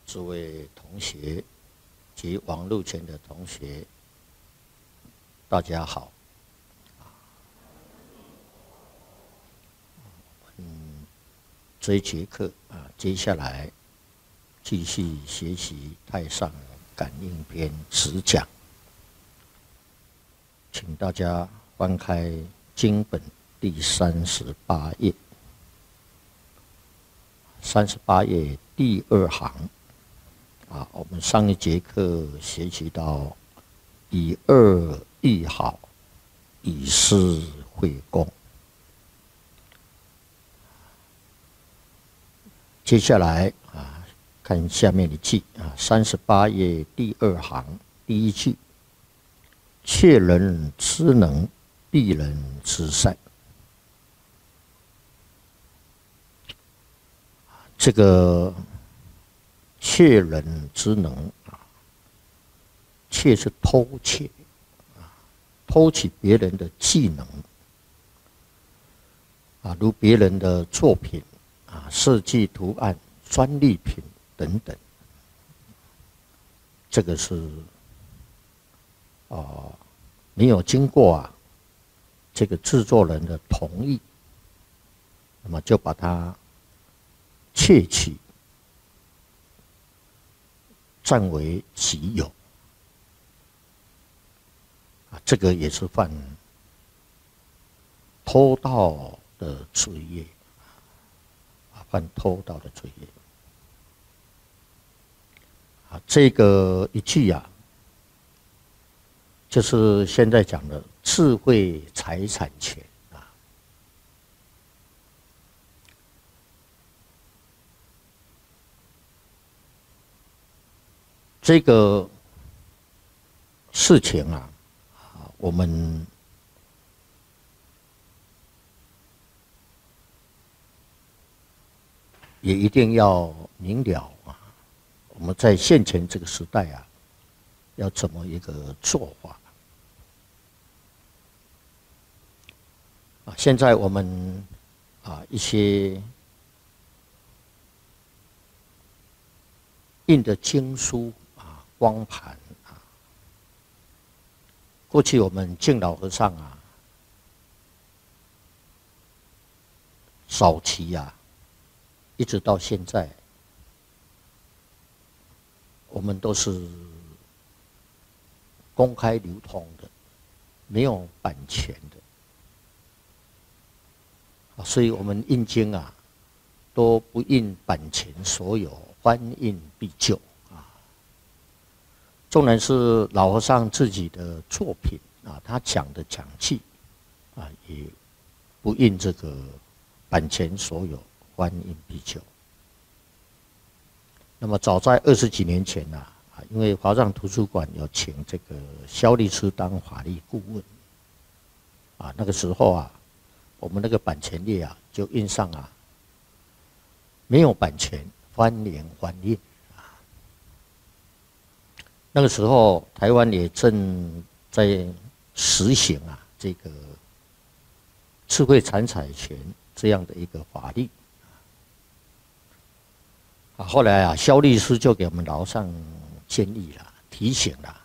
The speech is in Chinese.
诸位同学及网络前的同学，大家好。这一节课接下来继续学习《太上感应篇》10讲，请大家翻开经本第38页，38页第2行。我们上一节课学习到以恶易好，以施会恭。接下来看下面的句38页第2行第1句：窃人之能，避人之善。这个窃人之能窃是偷窃偷取别人的技能如别人的作品设计图案、专利品等等，这个是没有经过这个制作人的同意，那么就把它窃取，占为己有，这个也是犯偷盗的罪业，犯偷盗的罪业。这个一句就是现在讲的智慧财产权这个事情我们也一定要明了我们在现前这个时代要怎么一个做法现在我们一些印的经书光盘过去我们敬老和尚早期一直到现在，我们都是公开流通的，没有版权的所以我们印经都不印版权所有，翻印必究纵然是老和尚自己的作品他讲的讲记也不印这个版权所有，翻印必究。那么早在20几年前因为华藏图书馆有请这个萧律师当法律顾问那个时候我们那个版权列就印上没有版权，翻联翻印那个时候台湾也正在实行这个智慧财产权这样的一个法律后来萧律师就给我们老上建议了，提醒了